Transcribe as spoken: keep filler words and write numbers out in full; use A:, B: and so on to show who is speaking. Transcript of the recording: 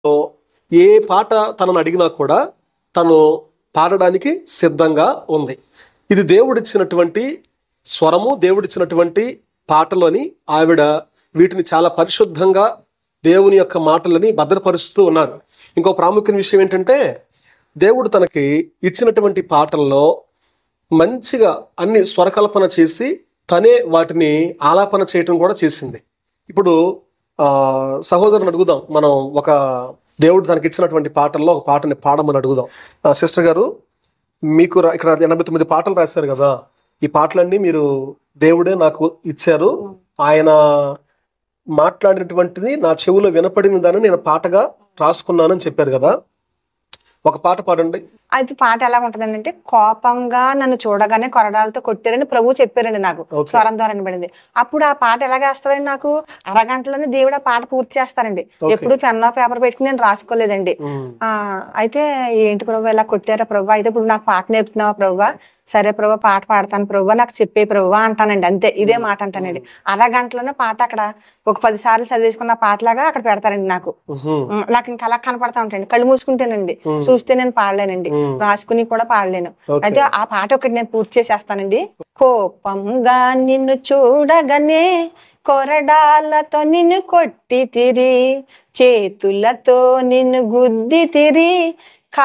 A: ఏ పాట తనను అడిగినా కూడా తను పాడడానికి సిద్ధంగా ఉంది. ఇది దేవుడిచ్చినటువంటి స్వరము, దేవుడిచ్చినటువంటి పాటలోని ఆవిడ వీటిని చాలా పరిశుద్ధంగా దేవుని యొక్క మాటలని భద్రపరుస్తూ ఉన్నారు. ఇంకో ప్రాముఖ్యమైన విషయం ఏంటంటే, దేవుడు తనకి ఇచ్చినటువంటి పాటల్లో మంచిగా అన్ని స్వరకల్పన చేసి తనే వాటిని ఆలాపన చేయటం కూడా చేసింది. ఇప్పుడు ఆ సహోదరుని అడుగుదాం, మనం ఒక దేవుడు తనకి ఇచ్చినటువంటి పాటల్లో ఒక పాటని పాడమని అడుగుదాం. సిస్టర్ గారు, మీకు ఇక్కడ ఎనభై తొమ్మిది పాటలు రాశారు కదా, ఈ పాటలన్నీ మీరు దేవుడే నాకు ఇచ్చారు, ఆయన మాట్లాడినటువంటిది నా చెవులో వినపడిన దాన్ని నేను పాటగా రాసుకున్నానని చెప్పారు కదా, ఒక పాట పాడండి.
B: అయితే పాట ఎలా ఉంటదండి అంటే, కోపంగా నన్ను చూడగానే కొరడాలతో కొట్టారని ప్రభు చెప్పారండి నాకు, స్వరం ద్వారా వినబడింది. అప్పుడు ఆ పాట ఎలాగేస్తారండి, నాకు అరగంటలోనే దేవుడు ఆ పాట పూర్తి చేస్తారండి. ఎప్పుడు పెన్ పేపర్ పెట్టుకుని నేను రాసుకోలేదండి. ఆ అయితే ఏంటి ప్రభు ఇలా కొట్టారా ప్రభు, అయితే ఇప్పుడు నాకు పాట నేర్పుతున్నావా ప్రభు, సరే ప్రభు పాట పాడతాను ప్రభు, నాకు చెప్పే ప్రభు అంటానండి, అంతే ఇదే మాట అంటానండి. అరగంటలోనే పాట అక్కడ ఒక పది సార్లు చదివేసుకున్న పాటలాగా అక్కడ పెడతారండి. నాకు నాకు ఇంకా అలా కనపడతా ఉంటాయండి, కళ్ళు మూసుకుంటేనండి, చూస్తే నేను పాడలేనండి, రాసుకుని కూడా పాడలేను. అయితే ఆ పాట ఒకటి నేను పూర్తి చేసేస్తానండి. కోపంగా నిన్ను చూడగానే కొరడాలతో నిన్ను కొట్టి తిరి, చేతులతో నిన్ను గుద్ది తిరి,